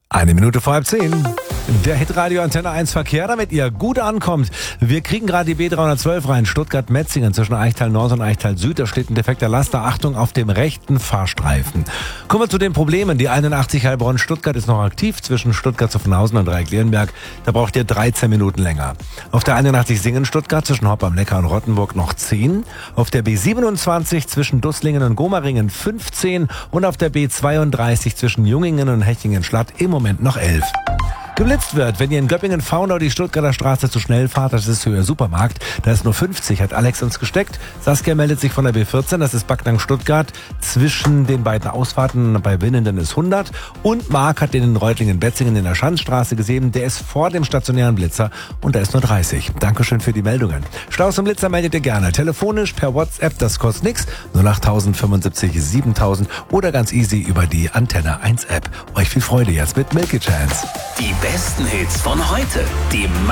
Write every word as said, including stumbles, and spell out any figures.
Eine Minute vor halb zehn. Der Hitradio Antenne eins Verkehr, damit ihr gut ankommt. Wir kriegen gerade die B dreihundertzwölf rein, Stuttgart-Metzingen zwischen Eichtal Nord und Eichtal Süd. Da steht ein defekter Laster. Achtung auf dem rechten Fahrstreifen. Kommen wir zu den Problemen. Die einundachtzig Heilbronn-Stuttgart ist noch aktiv zwischen Stuttgart-Zuffenhausen und Dreieck-Leonberg. Da braucht ihr dreizehn Minuten länger. Auf der einundachtzig Singen-Stuttgart zwischen Hopp am Neckar und Rottenburg noch zehn. Auf der B siebenundzwanzig zwischen Dusslingen und Gomaringen fünfzehn. Und auf der B zweiunddreißig zwischen Jungingen und Hechingen-Schlatt im Moment noch elf. Geblitzt wird, wenn ihr in Göppingen-Faunau die Stuttgarter Straße zu schnell fahrt, das ist Höhe Supermarkt, da ist nur fünfzig, hat Alex uns gesteckt. Saskia meldet sich von der B vierzehn, das ist Backnang-Stuttgart, zwischen den beiden Ausfahrten bei Winnenden ist hundert. Und Marc hat den Reutlingen-Betzingen in der Schanzstraße gesehen, der ist vor dem stationären Blitzer und da ist nur dreißig. Dankeschön für die Meldungen. Staus und Blitzer meldet ihr gerne, telefonisch, per WhatsApp, das kostet nichts, null acht fünfundsiebzig siebentausend oder ganz easy über die Antenne eins App. Euch viel Freude jetzt mit Milky Chance. Die besten Hits von heute. Die